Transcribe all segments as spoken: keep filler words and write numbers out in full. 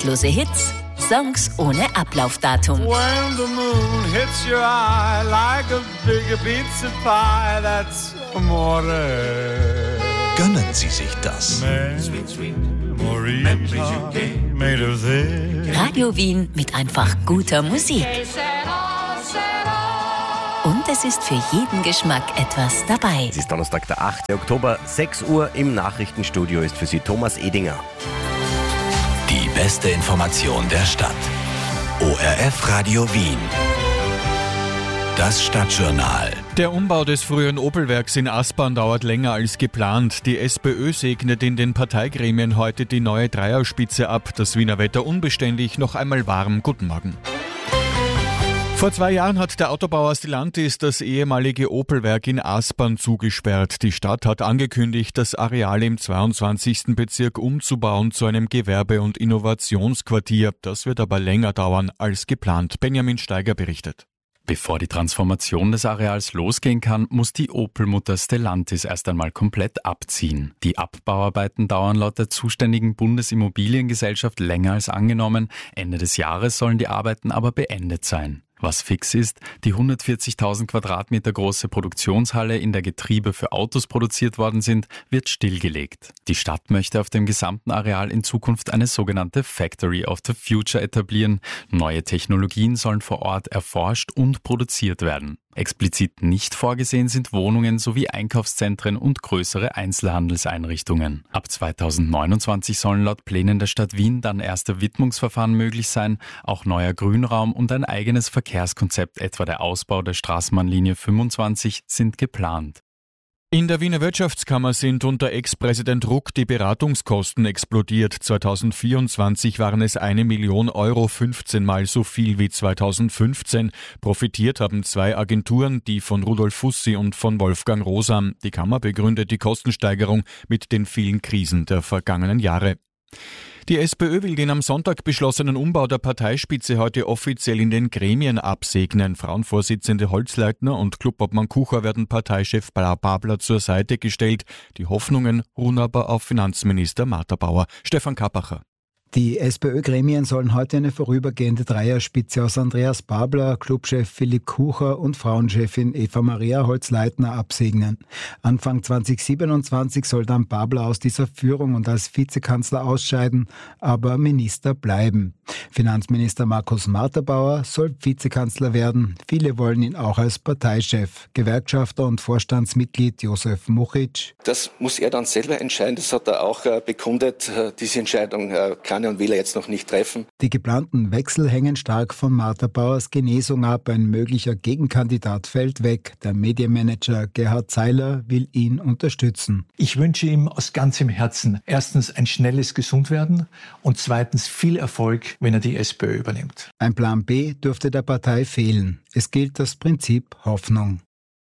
zeitlose Hits, Songs ohne Ablaufdatum. When the moon hits your eye like a big pizza pie, that's amore. Gönnen Sie sich das. Made of this. Radio Wien mit einfach guter Musik. Und es ist für jeden Geschmack etwas dabei. Es ist Donnerstag, der achte Oktober, sechs Uhr. Im Nachrichtenstudio ist für Sie Thomas Edinger. Die beste Information der Stadt. O R F Radio Wien. Das Stadtjournal. Der Umbau des früheren Opel-Werks in Aspern dauert länger als geplant. Die SPÖ segnet in den Parteigremien heute die neue Dreierspitze ab. Das Wiener Wetter unbeständig, noch einmal warm. Guten Morgen. Vor zwei Jahren hat der Autobauer Stellantis das ehemalige Opel-Werk in Aspern zugesperrt. Die Stadt hat angekündigt, das Areal im zweiundzwanzigsten Bezirk umzubauen zu einem Gewerbe- und Innovationsquartier. Das wird aber länger dauern als geplant. Benjamin Steiger berichtet. Bevor die Transformation des Areals losgehen kann, muss die Opel-Mutter Stellantis erst einmal komplett abziehen. Die Abbauarbeiten dauern laut der zuständigen Bundesimmobiliengesellschaft länger als angenommen. Ende des Jahres sollen die Arbeiten aber beendet sein. Was fix ist, die hundertvierzigtausend Quadratmeter große Produktionshalle, in der Getriebe für Autos produziert worden sind, wird stillgelegt. Die Stadt möchte auf dem gesamten Areal in Zukunft eine sogenannte Factory of the Future etablieren. Neue Technologien sollen vor Ort erforscht und produziert werden. Explizit nicht vorgesehen sind Wohnungen sowie Einkaufszentren und größere Einzelhandelseinrichtungen. Ab zweitausendneunundzwanzig sollen laut Plänen der Stadt Wien dann erste Widmungsverfahren möglich sein. Auch neuer Grünraum und ein eigenes Verkehrskonzept, etwa der Ausbau der Straßenbahnlinie fünfundzwanzig, sind geplant. In der Wiener Wirtschaftskammer sind unter Ex-Präsident Ruck die Beratungskosten explodiert. zweitausendvierundzwanzig waren es eine Million Euro, fünfzehn Mal so viel wie zweitausendfünfzehn. Profitiert haben zwei Agenturen, die von Rudolf Fussi und von Wolfgang Rosam. Die Kammer begründet die Kostensteigerung mit den vielen Krisen der vergangenen Jahre. Die SPÖ will den am Sonntag beschlossenen Umbau der Parteispitze heute offiziell in den Gremien absegnen. Frauenvorsitzende Holzleitner und Clubobmann Kucher werden Parteichef Babler zur Seite gestellt. Die Hoffnungen ruhen aber auf Finanzminister Martha-Bauer. Stefan Kappacher. Die SPÖ-Gremien sollen heute eine vorübergehende Dreierspitze aus Andreas Babler, Clubchef Philipp Kucher und Frauenchefin Eva-Maria Holzleitner absegnen. Anfang zweitausendsiebenundzwanzig soll dann Babler aus dieser Führung und als Vizekanzler ausscheiden, aber Minister bleiben. Finanzminister Markus Martha-Bauer soll Vizekanzler werden. Viele wollen ihn auch als Parteichef. Gewerkschafter und Vorstandsmitglied Josef Muchic. Das muss er dann selber entscheiden. Das hat er auch äh, bekundet. Äh, diese Entscheidung äh, kann er und will er jetzt noch nicht treffen. Die geplanten Wechsel hängen stark von Martha-Bauers Genesung ab. Ein möglicher Gegenkandidat fällt weg. Der Medienmanager Gerhard Zeiler will ihn unterstützen. Ich wünsche ihm aus ganzem Herzen erstens ein schnelles Gesundwerden und zweitens viel Erfolg, wenn er die SPÖ übernimmt. Ein Plan B dürfte der Partei fehlen. Es gilt das Prinzip Hoffnung.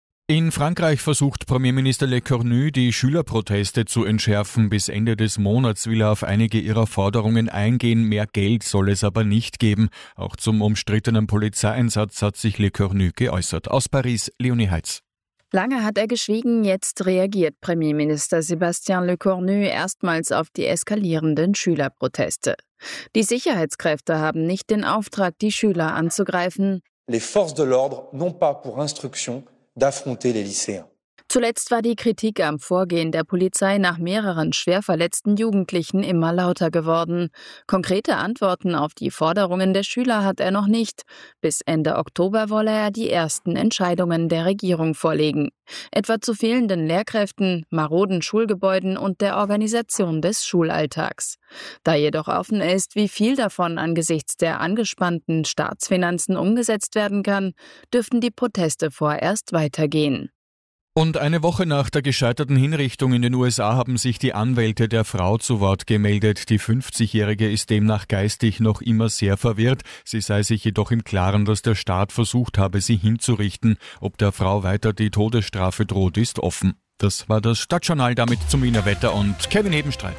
In Frankreich versucht Premierminister Le Cornu, die Schülerproteste zu entschärfen. Bis Ende des Monats will er auf einige ihrer Forderungen eingehen. Mehr Geld soll es aber nicht geben. Auch zum umstrittenen Polizeieinsatz hat sich Le Cornu geäußert. Aus Paris, Leonie Heitz. Lange hat er geschwiegen, jetzt reagiert Premierminister Sébastien Le Cornu erstmals auf die eskalierenden Schülerproteste. Die Sicherheitskräfte haben nicht den Auftrag, die Schüler anzugreifen. Les forces de l'ordre n'ont pas pour instruction d'affronter les lycéens. Zuletzt war die Kritik am Vorgehen der Polizei nach mehreren schwer verletzten Jugendlichen immer lauter geworden. Konkrete Antworten auf die Forderungen der Schüler hat er noch nicht. Bis Ende Oktober wolle er die ersten Entscheidungen der Regierung vorlegen. Etwa zu fehlenden Lehrkräften, maroden Schulgebäuden und der Organisation des Schulalltags. Da jedoch offen ist, wie viel davon angesichts der angespannten Staatsfinanzen umgesetzt werden kann, dürften die Proteste vorerst weitergehen. Und eine Woche nach der gescheiterten Hinrichtung in den U S A haben sich die Anwälte der Frau zu Wort gemeldet. Die fünfzigjährige ist demnach geistig noch immer sehr verwirrt. Sie sei sich jedoch im Klaren, dass der Staat versucht habe, sie hinzurichten. Ob der Frau weiter die Todesstrafe droht, ist offen. Das war das Stadtjournal, damit zum Wiener Wetter und Kevin Hebenstreit.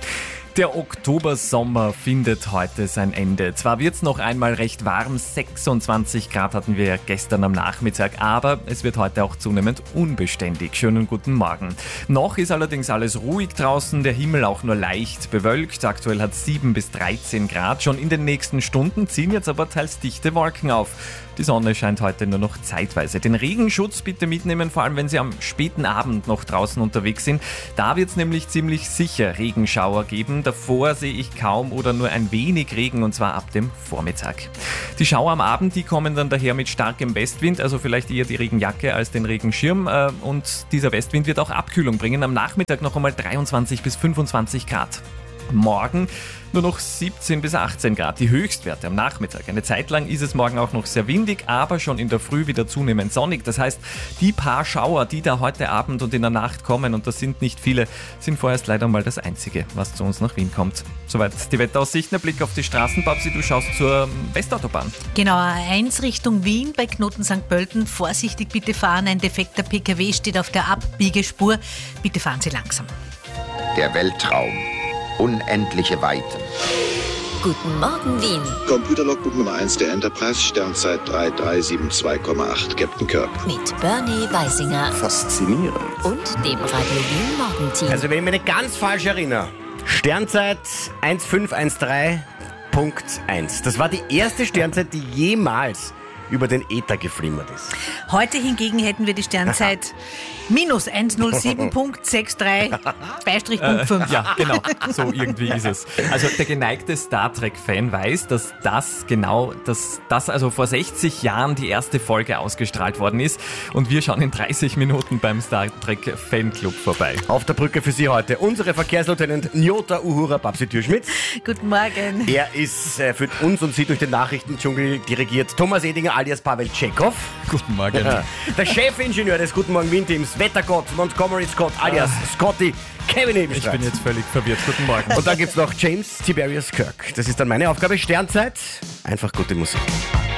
Der Oktobersommer findet heute sein Ende. Zwar wird es noch einmal recht warm, sechsundzwanzig Grad hatten wir gestern am Nachmittag, aber es wird heute auch zunehmend unbeständig. Schönen guten Morgen. Noch ist allerdings alles ruhig draußen, der Himmel auch nur leicht bewölkt. Aktuell hat es sieben bis dreizehn Grad. Schon in den nächsten Stunden ziehen jetzt aber teils dichte Wolken auf. Die Sonne scheint heute nur noch zeitweise. Den Regenschutz bitte mitnehmen, vor allem wenn Sie am späten Abend noch draußen unterwegs sind. Da wird es nämlich ziemlich sicher Regenschauer geben. Davor sehe ich kaum oder nur ein wenig Regen, und zwar ab dem Vormittag. Die Schauer am Abend, die kommen dann daher mit starkem Westwind, also vielleicht eher die Regenjacke als den Regenschirm. Und dieser Westwind wird auch Abkühlung bringen. Am Nachmittag noch einmal dreiundzwanzig bis fünfundzwanzig Grad. Morgen nur noch siebzehn bis achtzehn Grad, die Höchstwerte am Nachmittag. Eine Zeit lang ist es morgen auch noch sehr windig, aber schon in der Früh wieder zunehmend sonnig. Das heißt, die paar Schauer, die da heute Abend und in der Nacht kommen, und das sind nicht viele, sind vorerst leider mal das Einzige, was zu uns nach Wien kommt. Soweit die Wetteraussichten. Ein Blick auf die Straßen. Babsi, du schaust zur Westautobahn. Genau, A eins Richtung Wien bei Knoten Sankt Pölten. Vorsichtig bitte fahren, ein defekter P K W steht auf der Abbiegespur. Bitte fahren Sie langsam. Der Weltraum. Unendliche Weiten. Guten Morgen, Wien. Computerlogbuch Nummer eins der Enterprise, Sternzeit drei drei sieben zwei Komma acht, Captain Kirk. Mit Bernie Weisinger. Faszinierend. Und dem Radio Wien Morgenteam. Also wenn ich mich nicht ganz falsch erinnere, Sternzeit eins fünf eins drei Punkt eins. Das war die erste Sternzeit, die jemals über den Äther geflimmert ist. Heute hingegen hätten wir die Sternzeit minus hundertsieben Punkt sechsundsechzig Beistrich Punkt fünf. Äh, ja, genau, so irgendwie ist es. Also der geneigte Star Trek-Fan weiß, dass das genau, dass das also vor sechzig Jahren die erste Folge ausgestrahlt worden ist, und wir schauen in dreißig Minuten beim Star Trek Fanclub vorbei. Auf der Brücke für Sie heute unsere Verkehrslieutenant Nyota Uhura Babsi Türschmidt. Guten Morgen. Er ist äh, für uns und Sie durch den Nachrichtendschungel dirigiert. Thomas Edinger alias Pavel Tschechow. Guten Morgen. Ja. Der Chefingenieur des Guten Morgen Wien-Teams, Wettergott Montgomery Scott alias ah. Scotty, Kevin Ebenstraß. Ich bin jetzt völlig verwirrt. Guten Morgen. Und dann gibt's noch James Tiberius Kirk. Das ist dann meine Aufgabe. Sternzeit, einfach gute Musik.